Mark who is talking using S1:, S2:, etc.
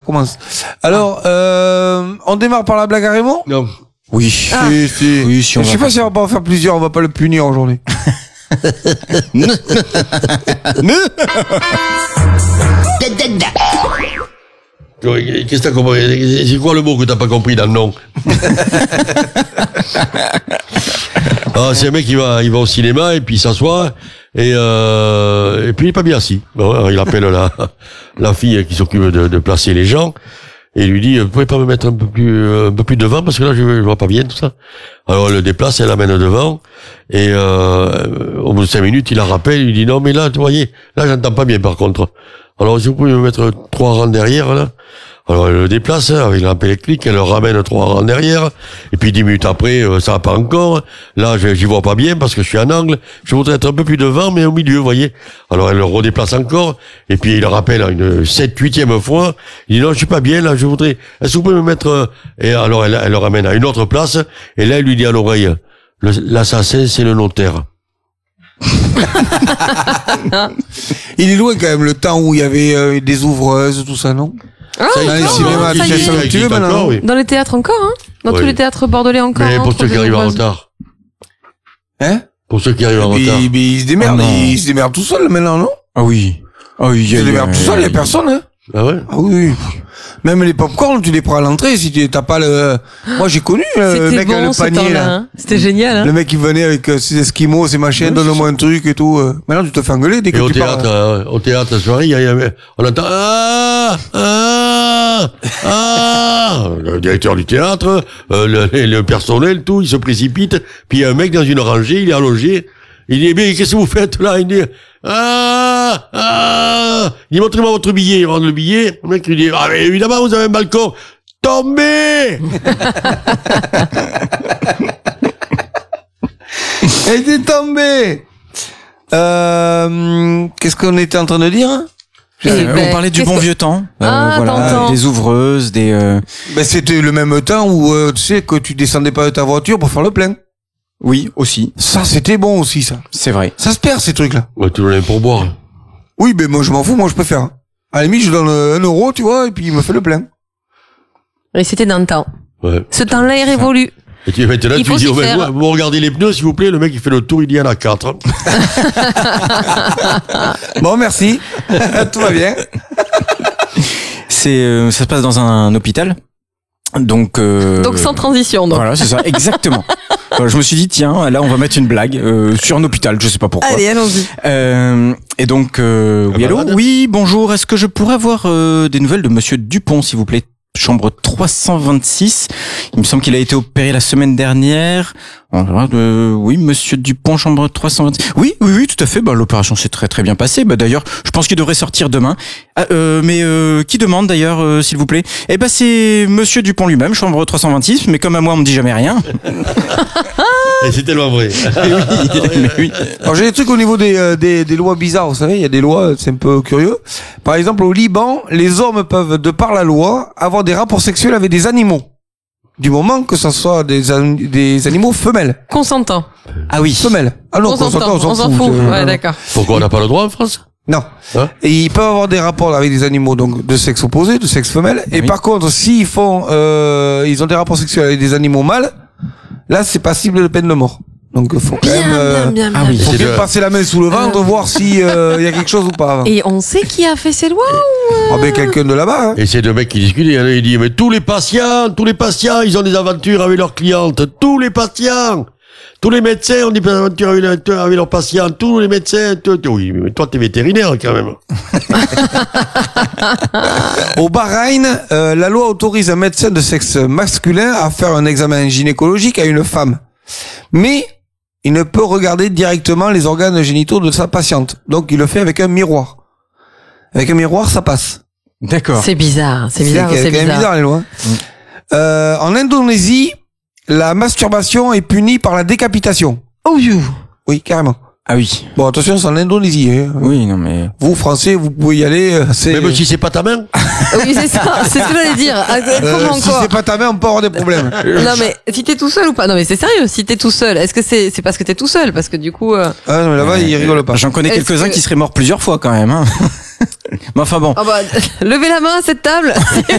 S1: commence. Alors, on démarre par la blague à Raymond?
S2: Non.
S3: Oui.
S1: Si.
S3: Oui, si on
S1: Je sais pas si on va pas en faire plusieurs, on va pas le punir aujourd'hui.
S2: Qu'est-ce que t'as compris? C'est quoi le mot que t'as pas compris dans le nom? Ah, c'est un mec qui va au cinéma et puis il s'assoit et puis il est pas bien assis. Bon, il appelle la fille qui s'occupe de placer les gens et il lui dit, vous pouvez pas me mettre un peu plus devant parce que là je vois pas bien tout ça. Alors elle le déplace, elle l'amène devant et au bout de 5 minutes il la rappelle, il lui dit non mais là vous voyez, là j'entends pas bien par contre. Alors si vous pouvez me mettre 3 rangs derrière là. Alors elle le déplace avec une lampe électrique, elle le ramène 3 rangs derrière, et puis 10 minutes après, ça va pas encore. Là, j'y vois pas bien parce que je suis en angle. Je voudrais être un peu plus devant, mais au milieu, vous voyez. Alors elle le redéplace encore, et puis il le rappelle une 7-8e fois. Il dit non, je suis pas bien là, je voudrais. Est-ce que vous pouvez me mettre Et alors elle le ramène à une autre place, et là il lui dit à l'oreille, l'assassin c'est le notaire.
S1: Il est loin quand même le temps où il y avait des ouvreuses, tout ça, non?
S4: Ah,
S1: Dans les cinémas,
S4: ça y est.
S1: tu veux maintenant?
S2: Oui.
S4: Dans les théâtres encore, hein? Dans tous les théâtres bordelais encore.
S2: Mais pour ceux qui arrivent en retard.
S1: Hein?
S2: Pour ceux qui arrivent en retard.
S1: Il se démerde, il se démerde tout seul maintenant, non?
S3: Ah oui. Ah oui,
S1: Il se démerde tout seul, il y a personne, hein?
S2: Ah ouais?
S1: Ah oui. Même les popcorn, tu les prends à l'entrée si tu t'as pas le. Moi j'ai connu le mec avec le panier là.
S4: Hein. C'était génial. Hein.
S1: Le mec qui venait avec ses esquimaux, ses machins, donne-moi un truc et tout. Maintenant tu te fais engueuler dès que tu parles.
S2: Au théâtre, la soirée, on entend le directeur du théâtre, le personnel, tout, il se précipite. Puis il y a un mec dans une rangée, il est allongé. Il dit, mais qu'est-ce que vous faites là? Il dit, il dit, montrez-moi votre billet. Il rend le billet. Le mec lui dit, mais évidemment, vous avez un balcon. Tombez!
S1: Elle était tombée. Qu'est-ce qu'on était en train de dire?
S3: On parlait du bon vieux temps.
S4: Voilà,
S3: des ouvreuses, des.
S1: C'était le même temps où tu sais que tu descendais pas de ta voiture pour faire le plein.
S3: Oui, aussi.
S1: Ça, c'était bon aussi, ça.
S3: C'est vrai.
S1: Ça se perd, ces trucs-là.
S2: Ouais, tu l'as pour boire.
S1: Oui, mais moi, je m'en fous, moi, je peux faire. À la limite, je donne 1 euro, tu vois, et puis il me fait le plein.
S4: Et c'était dans le temps.
S2: Ouais.
S4: Ce temps-là est révolu.
S2: Et tu es là,
S4: Il
S2: tu
S4: faut
S2: dis,
S4: s'y faire.
S2: vous regardez les pneus, s'il vous plaît, le mec, il fait le tour, il y en a 4.
S1: Bon, merci. Tout va bien.
S3: Ça se passe dans un hôpital. Donc
S4: sans transition, donc.
S3: Voilà, c'est ça, exactement. Je me suis dit, tiens, là, on va mettre une blague sur un hôpital, je sais pas pourquoi.
S4: Allez, allons-y.
S3: Et donc, oui, allô? Oui, bonjour, est-ce que je pourrais avoir des nouvelles de Monsieur Dupont, s'il vous plaît? Chambre 326. Il me semble qu'il a été opéré la semaine dernière. Oui, Monsieur Dupont, chambre 326. Oui, tout à fait. L'opération s'est très très bien passée. D'ailleurs, je pense qu'il devrait sortir demain. Mais qui demande d'ailleurs, s'il vous plaît? C'est Monsieur Dupont lui-même, chambre 326. Mais comme à moi, on me dit jamais rien.
S2: Et c'est tellement vrai.
S3: Oui.
S1: Alors, j'ai des trucs au niveau des lois bizarres, vous savez, il y a des lois, c'est un peu curieux. Par exemple, au Liban, les hommes peuvent, de par la loi, avoir des rapports sexuels avec des animaux. Du moment que ce soit des animaux femelles.
S4: Consentants.
S3: Ah oui.
S1: Femelles. Ah non,
S4: Consentants,
S1: on s'en fout.
S4: Ouais, d'accord.
S2: Pourquoi on n'a pas le droit en France?
S1: Non.
S2: Hein?
S1: Et ils peuvent avoir des rapports avec des animaux, donc de sexe opposé, de sexe femelle. Et
S3: oui.
S1: par contre, s'ils font, ils ont des rapports sexuels avec des animaux mâles, là, c'est passible de peine de mort. Donc, faut quand même,
S4: Bien.
S3: Ah oui.
S1: faut
S2: C'est
S1: bien
S2: de-
S1: passer la main sous le ventre, voir si, y a quelque chose ou pas.
S4: Et on sait qui a fait ces lois ou...
S1: Ah ben, quelqu'un de là-bas, hein.
S2: Et c'est deux mecs qui discutent, et il dit, mais tous les patients, ils ont des aventures avec leurs clientes. Tous les patients. Tous les médecins ont des aventures avec leurs patients. Tous les médecins, oui, mais toi, t'es vétérinaire, quand même.
S1: Au Bahreïn, la loi autorise un médecin de sexe masculin à faire un examen gynécologique à une femme. Mais, il ne peut regarder directement les organes génitaux de sa patiente. Donc, il le fait avec un miroir. Avec un miroir, ça passe.
S3: D'accord.
S4: C'est bizarre, c'est
S1: quand même bizarre, les lois. En Indonésie, la masturbation est punie par la décapitation.
S4: Oh, you.
S1: Oui, carrément.
S3: Ah oui.
S1: Bon, attention, c'est en Indonésie. Hein.
S3: Oui, non mais.
S1: Vous, Français, vous pouvez y aller.
S2: Même si c'est pas ta main.
S4: Oui, c'est ça, c'est ce que j'allais dire. Comment
S1: si
S4: quoi
S1: c'est pas ta main, on peut avoir des problèmes.
S4: Non mais si t'es tout seul ou pas? Non mais c'est sérieux, si t'es tout seul, est-ce que c'est parce que t'es tout seul? Parce que du coup...
S1: Ah non, mais là-bas, ils rigolent pas.
S3: J'en connais
S4: Est-ce
S3: quelques-uns
S4: que-
S3: qui seraient morts plusieurs fois quand même. Hein. Mais enfin bon.
S4: levez la main à cette table.